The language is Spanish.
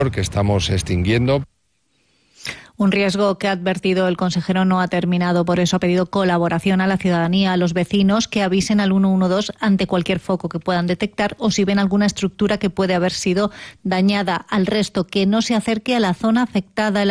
que estamos extinguiendo. Un riesgo que ha advertido el consejero no ha terminado, por eso ha pedido colaboración a la ciudadanía, a los vecinos que avisen al 112 ante cualquier foco que puedan detectar o si ven alguna estructura que puede haber sido dañada. Al resto, que no se acerque a la zona afectada.